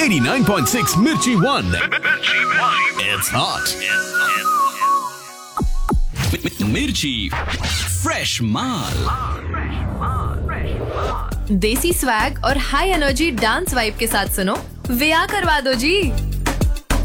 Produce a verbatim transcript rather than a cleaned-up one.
eighty-nine point six Mirchi One. It's hot. Mirchi Fresh Maal. देसी swag और high energy dance vibe के साथ सुनो विया करवा दो जी।